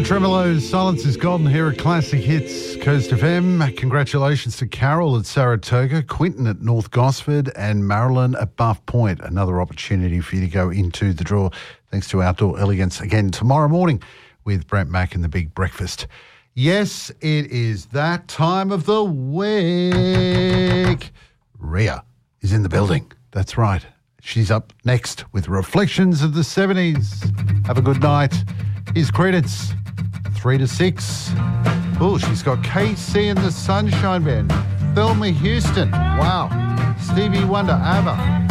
Tremolo's Silence is Golden here at Classic Hits Coast FM. Congratulations to Carol at Saratoga, Quinton at North Gosford and Marilyn at Buff Point. Another opportunity for you to go into the draw thanks to Outdoor Elegance again tomorrow morning with Brent Mack and the Big Breakfast. Yes, it is that time of the week. Rhea is in the building. That's right. She's up next with Reflections of the 70s. Have a good night. Here's Credits, 3 to 6. Oh, she's got KC and the Sunshine Band. Thelma Houston. Wow. Stevie Wonder, ABBA.